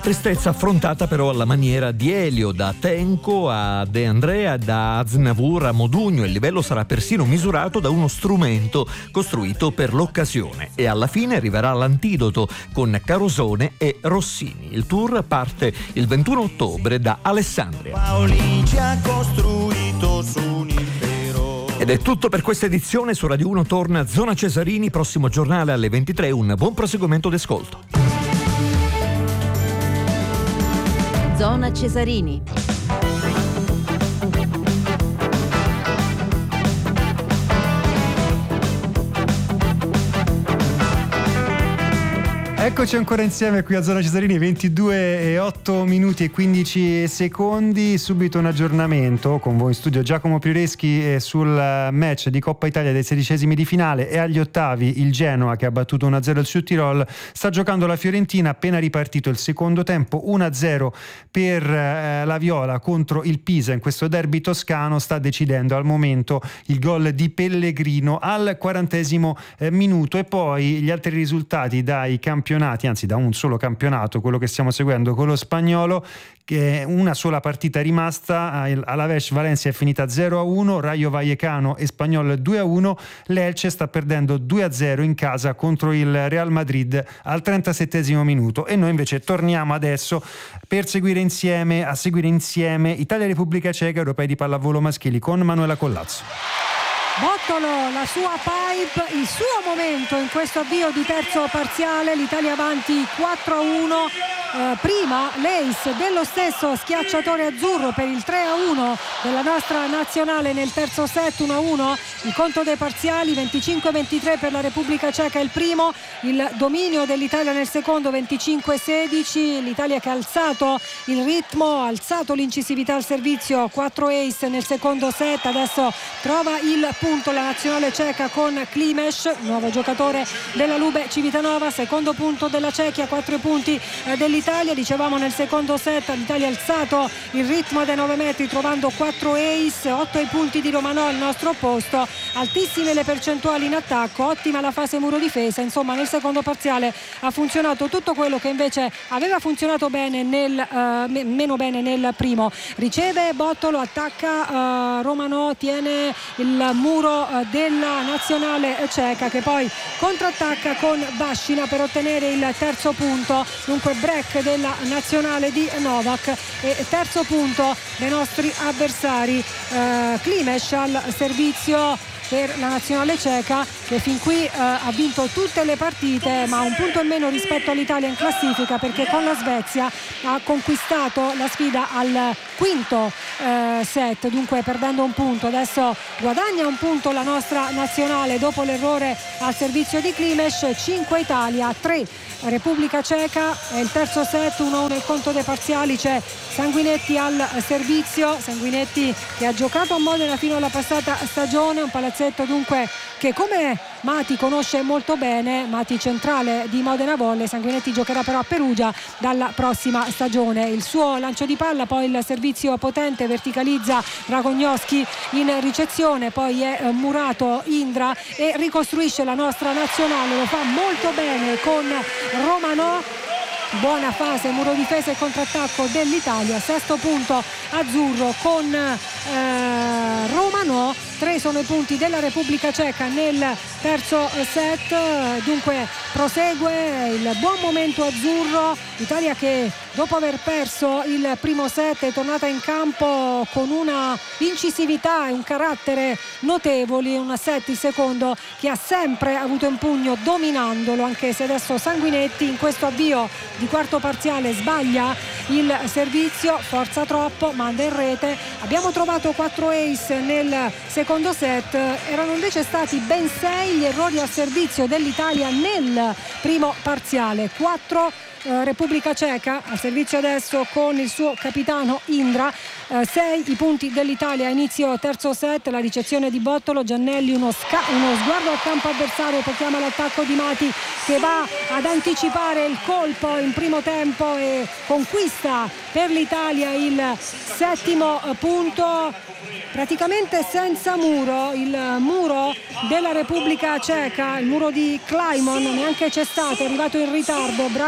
Tristezza affrontata però alla maniera di Elio, da Tenco a De Andrea, da Aznavour a Modugno. Il livello sarà persino misurato da uno strumento costruito per l'occasione e alla fine arriverà l'antidoto con Carosone e Rossini. Il tour parte il 21 ottobre da Alessandria. Paoli ci ha costruito su un impero. Ed è tutto per questa edizione. Su Radio 1 torna Zona Cesarini, prossimo giornale alle 23. Un buon proseguimento d'ascolto. Zona Cesarini. Eccoci ancora insieme qui a Zona Cesarini, 22:08 e 15 secondi. Subito un aggiornamento con voi in studio Giacomo Prioreschi sul match di Coppa Italia dei 16esimi di finale. E agli ottavi il Genoa, che ha battuto 1-0 il Südtirol. Sta giocando la Fiorentina, appena ripartito il secondo tempo, 1-0 per la Viola contro il Pisa in questo derby toscano. Sta decidendo al momento il gol di Pellegrino al 40esimo minuto. E poi gli altri risultati dai campionati, anzi da un solo campionato, quello che stiamo seguendo con lo Spagnolo, che una sola partita rimasta. Alaves Valencia è finita 0-1, Rayo Vallecano e Espanyol 2-1, l'Elche sta perdendo 2-0 in casa contro il Real Madrid al 37esimo minuto. E noi invece torniamo adesso per seguire insieme Italia Repubblica Ceca, europei di pallavolo maschili con Manuela Collazzo. Bottolo, la sua pipe, il suo momento in questo avvio di terzo parziale. L'Italia avanti 4-1. Prima l'ace dello stesso schiacciatore azzurro per il 3-1 della nostra nazionale nel terzo set, 1-1 il conto dei parziali, 25-23 per la Repubblica Ceca il primo, il dominio dell'Italia nel secondo, 25-16. L'Italia che ha alzato il ritmo, ha alzato l'incisività al servizio, 4 ace nel secondo set. Adesso trova il punto la nazionale ceca con Klimes, nuovo giocatore della Lube Civitanova. Secondo punto della Cechia, 4 punti dell'Italia. Dicevamo nel secondo set l'Italia ha alzato il ritmo dai 9 metri trovando 4 ace, 8 i punti di Romanò al nostro opposto, altissime le percentuali in attacco, ottima la fase muro difesa. Insomma, nel secondo parziale ha funzionato tutto quello che invece aveva funzionato bene meno bene nel primo. Riceve Bottolo, attacca Romanò, tiene il muro della nazionale ceca, che poi contrattacca con Bascina per ottenere il terzo punto. Dunque break della nazionale di Novak e terzo punto dei nostri avversari. Klimes al servizio per la nazionale ceca, che fin qui ha vinto tutte le partite, ma un punto in meno rispetto all'Italia in classifica, perché con la Svezia ha conquistato la sfida al quinto set, dunque perdendo un punto. Adesso guadagna un punto la nostra nazionale dopo l'errore al servizio di Klimes. 5 Italia, 3 Repubblica Ceca. È il terzo set, 1-1 il conto dei parziali. C'è Sanguinetti al servizio, Sanguinetti che ha giocato a Modena fino alla passata stagione, un palazzetto dunque che come Mati conosce molto bene, Mati centrale di Modena Volley. Sanguinetti giocherà però a Perugia dalla prossima stagione. Il suo lancio di palla, poi il servizio potente, verticalizza Dragognoschi in ricezione, poi è murato Indra e ricostruisce la nostra nazionale. Lo fa molto bene con Romanò. Buona fase, muro difesa e contrattacco dell'Italia. Sesto punto azzurro con Romanò. 3 sono i punti della Repubblica Ceca nel terzo set. Dunque prosegue il buon momento azzurro. L'Italia che dopo aver perso il primo set è tornata in campo con una incisività e un carattere notevoli. Un set, il secondo, che ha sempre avuto in pugno dominandolo, anche se adesso Sanguinetti in questo avvio di quarto parziale sbaglia il servizio, forza troppo, manda in rete. Abbiamo trovato 4 ace nel secondo set, erano invece stati ben 6 gli errori al servizio dell'Italia nel primo parziale. 4 Repubblica Ceca al servizio adesso con il suo capitano Indra. 6 i punti dell'Italia a inizio terzo set. La ricezione di Bottolo, Giannelli, uno sguardo al campo avversario, poi chiama l'attacco di Mati che va ad anticipare il colpo in primo tempo e conquista per l'Italia il settimo punto. Praticamente senza muro, il muro della Repubblica Ceca, il muro di Klajmon neanche c'è stato, è arrivato in ritardo. Bravo Giannelli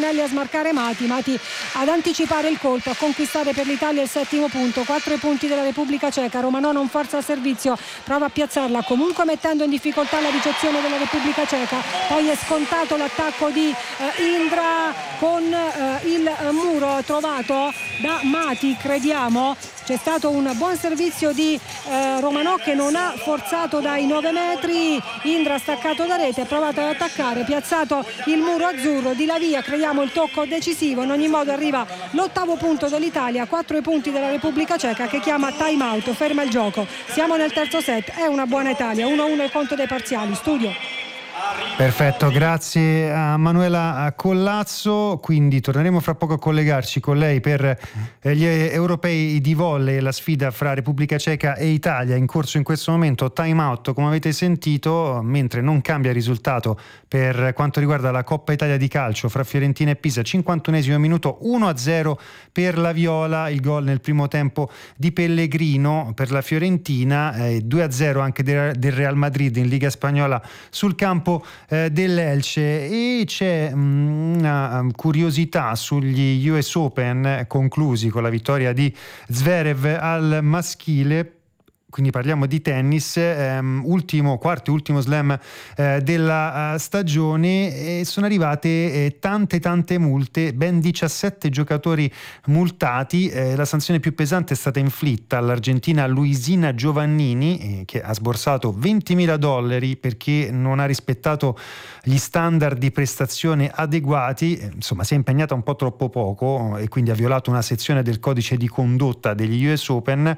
Antonelli a smarcare Mati ad anticipare il colpo, a conquistare per l'Italia il 7° punto. 4 punti della Repubblica Ceca. Romanò non forza al servizio, prova a piazzarla, comunque mettendo in difficoltà la ricezione della Repubblica Ceca. Poi è scontato l'attacco di Indra con il muro trovato da Mati, crediamo. C'è stato un buon servizio di Romanò che non ha forzato dai 9 metri. Indra staccato da rete, ha provato ad attaccare, piazzato il muro azzurro di Lavia, crediamo il tocco decisivo. In ogni modo arriva l'8° punto dell'Italia, 4 punti della Repubblica Ceca che chiama time out, ferma il gioco. Siamo nel terzo set, è una buona Italia, 1-1 il conto dei parziali. Studio. Perfetto, grazie a Manuela Collazzo. Quindi torneremo fra poco a collegarci con lei per gli europei di volley, la sfida fra Repubblica Ceca e Italia in corso in questo momento. Time out, come avete sentito, mentre non cambia risultato per quanto riguarda la Coppa Italia di calcio fra Fiorentina e Pisa. 51esimo minuto, 1-0 per la Viola, il gol nel primo tempo di Pellegrino per la Fiorentina, 2-0 anche del Real Madrid in Liga Spagnola sul campo dell'Elce. E c'è una curiosità sugli US Open conclusi con la vittoria di Zverev al maschile. Quindi parliamo di tennis, quarto e ultimo slam della stagione, e sono arrivate tante multe, ben 17 giocatori multati. La sanzione più pesante è stata inflitta all'argentina Luisina Giovannini, che ha sborsato $20.000 perché non ha rispettato gli standard di prestazione adeguati. Insomma, si è impegnata un po' troppo poco e quindi ha violato una sezione del codice di condotta degli US Open.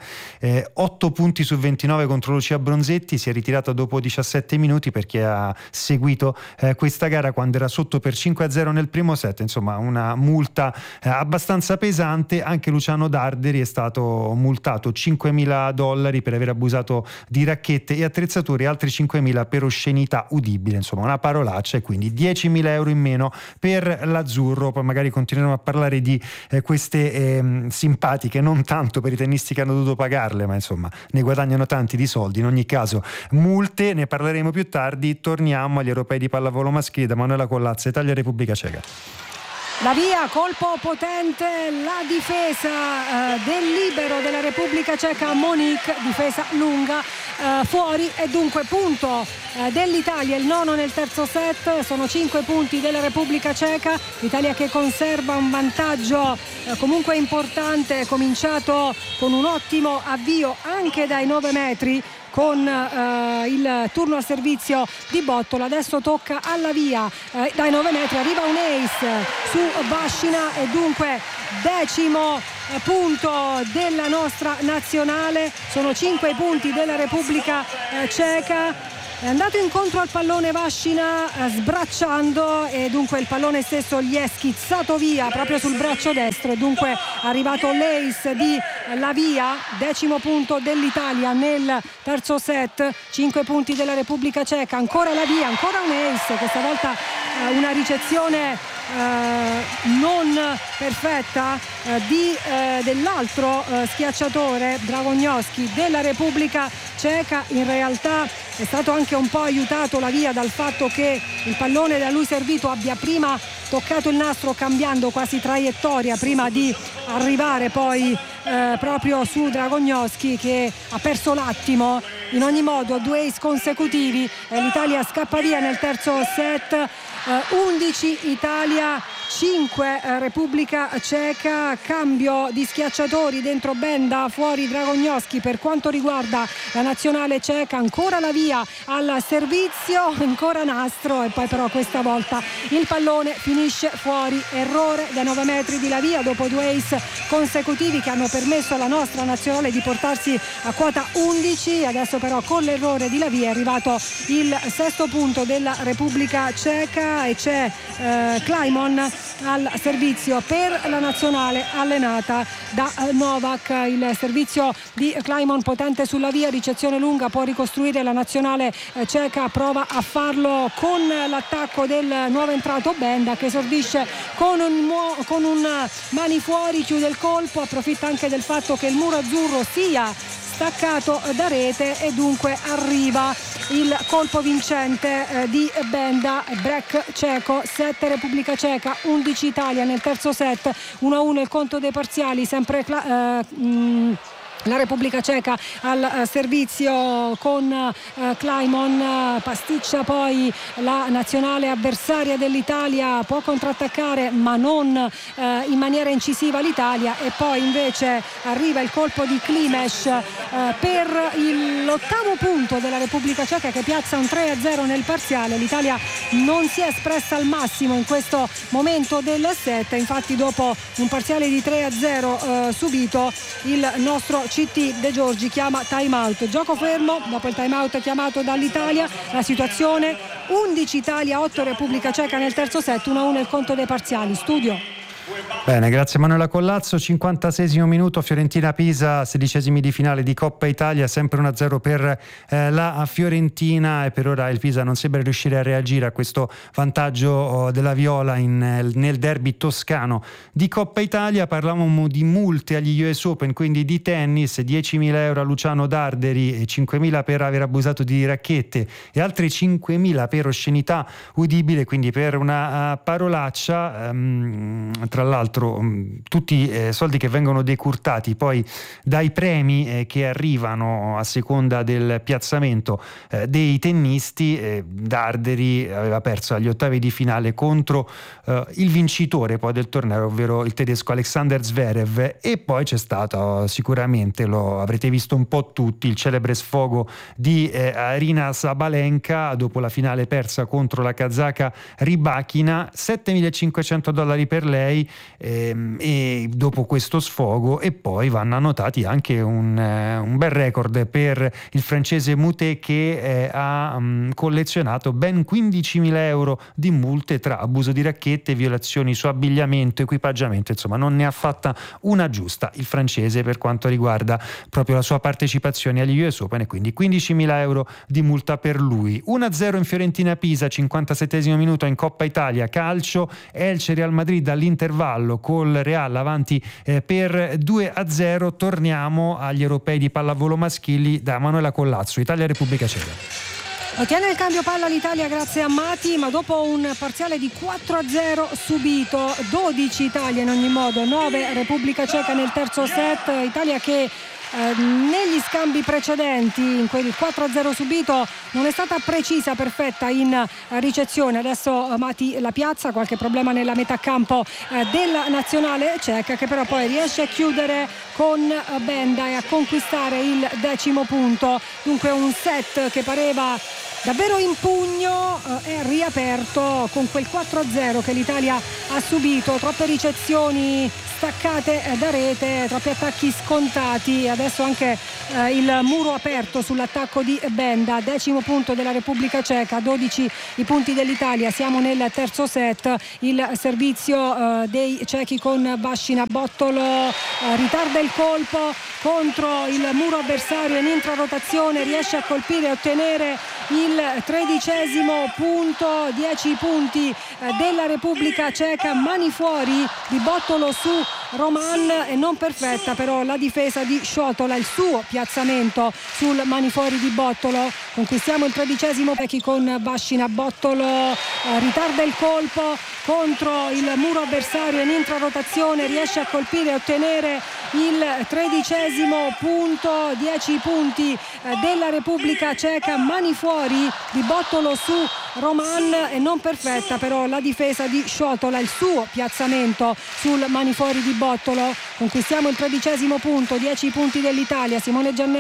8 punti su 29 contro Lucia Bronzetti, si è ritirata dopo 17 minuti perché ha seguito questa gara quando era sotto per 5-0 nel primo set. Insomma, una multa abbastanza pesante. Anche Luciano Darderi è stato multato $5.000 per aver abusato di racchette e attrezzature e altri 5.000 per oscenità udibile. Insomma, una parolaccia, e quindi €10.000 in meno per l'azzurro. Poi magari continueremo a parlare di queste simpatiche, non tanto per i tennisti che hanno dovuto pagarle, ma insomma ne guadagnano tanti di soldi. In ogni caso, multe, ne parleremo più tardi. Torniamo agli europei di pallavolo maschile da Manuela Collazzo, Italia Repubblica Ceca. La via, colpo potente, la difesa del libero della Repubblica Ceca Monique, difesa lunga, fuori, e dunque punto dell'Italia, il 9° nel terzo set. Sono 5 punti della Repubblica Ceca, l'Italia che conserva un vantaggio comunque importante, cominciato con un ottimo avvio anche dai 9 metri con il turno a servizio di Bottola. Adesso tocca alla via, dai 9 metri arriva un ace su Vascina e dunque 10° punto della nostra nazionale. Sono 5 punti della Repubblica Ceca. È andato incontro al pallone Vascina sbracciando, e dunque il pallone stesso gli è schizzato via proprio sul braccio destro, e dunque è arrivato l'ace di Lavia. 10° punto dell'Italia nel terzo set, 5 punti della Repubblica Ceca. Ancora Lavia, ancora un ace, questa volta una ricezione non perfetta dell'altro schiacciatore Dragognoschi della Repubblica Ceca. In realtà è stato anche un po' aiutato Lavia dal fatto che il pallone da lui servito abbia prima toccato il nastro cambiando quasi traiettoria prima di arrivare poi proprio su Dragognoschi, che ha perso l'attimo. In ogni modo 2 ace consecutivi, l'Italia scappa via nel terzo set. 11 Italia, 5 Repubblica Ceca. Cambio di schiacciatori dentro Benda, fuori Dragognoschi per quanto riguarda la nazionale ceca. Ancora Lavia al servizio, ancora nastro, e poi però questa volta il pallone finisce fuori. Errore da 9 metri di Lavia dopo 2 ace consecutivi che hanno permesso alla nostra nazionale di portarsi a quota 11. Adesso però con l'errore di Lavia è arrivato il 6° punto della Repubblica Ceca e c'è Klajmon al servizio per la nazionale allenata da Novak. Il servizio di Klajmon potente sulla via, ricezione lunga, può ricostruire la nazionale ceca, prova a farlo con l'attacco del nuovo entrato Benda, che esordisce con un mani fuori, chiude il colpo, approfitta anche del fatto che il muro azzurro sia staccato da rete e dunque arriva il colpo vincente di Benda. Break ceco, 7 Repubblica Ceca, 11 Italia nel terzo set, 1-1 il conto dei parziali, sempre la Repubblica Ceca al servizio con Klajmon, pasticcia poi la nazionale avversaria dell'Italia, può contrattaccare ma non in maniera incisiva l'Italia, e poi invece arriva il colpo di Klimes per l'ottavo punto della Repubblica Ceca, che piazza un 3-0 nel parziale. L'Italia non si è espressa al massimo in questo momento del set, infatti dopo un parziale di 3-0 subito il nostro CT De Giorgi chiama time out, gioco fermo dopo il time out chiamato dall'Italia. La situazione 11 Italia 8 Repubblica Ceca nel terzo set, 1-1 il conto dei parziali. Studio. Bene, grazie Manuela Collazzo. 56esimo minuto, Fiorentina-Pisa, 16esimi di finale di Coppa Italia, sempre 1-0 per la Fiorentina, e per ora il Pisa non sembra riuscire a reagire a questo vantaggio della Viola nel derby toscano di Coppa Italia. Parlavamo di multe agli US Open, quindi di tennis, 10.000 euro a Luciano Darderi, 5.000 per aver abusato di racchette e altri 5.000 per oscenità udibile, quindi per una parolaccia. Tra l'altro tutti soldi che vengono decurtati poi dai premi che arrivano a seconda del piazzamento dei tennisti. Darderi aveva perso agli ottavi di finale contro il vincitore poi del torneo, ovvero il tedesco Alexander Zverev, e poi c'è stato sicuramente, lo avrete visto un po' tutti, il celebre sfogo di Aryna Sabalenka dopo la finale persa contro la kazaka Rybakina, $7.500 per lei, e dopo questo sfogo, e poi vanno annotati anche un bel record per il francese Moutet, che ha collezionato ben 15.000 euro di multe tra abuso di racchette, violazioni su abbigliamento, equipaggiamento, insomma non ne ha fatta una giusta il francese per quanto riguarda proprio la sua partecipazione agli US Open, e quindi 15.000 euro di multa per lui. 1-0 in Fiorentina-Pisa, 57esimo minuto in Coppa Italia calcio, Elche Real Madrid all'intervallo col Real avanti per 2-0. Torniamo agli europei di pallavolo maschili da Manuela Collazzo. Italia-Repubblica Ceca. Ottiene il cambio palla l'Italia grazie a Mati, ma dopo un parziale di 4-0 subito, 12 Italia in ogni modo, 9 Repubblica Ceca nel terzo set. Italia che negli scambi precedenti, in quel 4-0 subito, non è stata precisa, perfetta in ricezione. Adesso Mati la piazza, qualche problema nella metà campo della nazionale ceca, che però poi riesce a chiudere con Benda e a conquistare il 10° punto. Dunque un set che pareva davvero in pugno è riaperto con quel 4-0 che l'Italia ha subito, troppe ricezioni staccate da rete, troppi attacchi scontati. Adesso anche il muro aperto sull'attacco di Benda. 10° punto della Repubblica Ceca, 12 i punti dell'Italia. Siamo nel terzo set, il servizio dei cechi con Bascina. Bottolo ritarda il colpo contro il muro avversario in intrarotazione, riesce a colpire e ottenere il 13° punto. 10 punti della Repubblica Ceca, mani fuori di Bottolo su Roman, e non perfetta però la difesa di Sciotola, il suo piazzamento sul mani fuori di Bottolo. Conquistiamo il 13° Cechi con Bascina. Bottolo ritarda il colpo contro il muro avversario in intrarotazione, riesce a colpire e ottenere il 13° punto. 10 punti della Repubblica Ceca, mani fuori di Bottolo su Roman, e non perfetta però la difesa di Sciotola, il suo piazzamento sul mani fuori di Bottolo. Conquistiamo il 13° punto, 10 punti dell'Italia. Simone Giannelli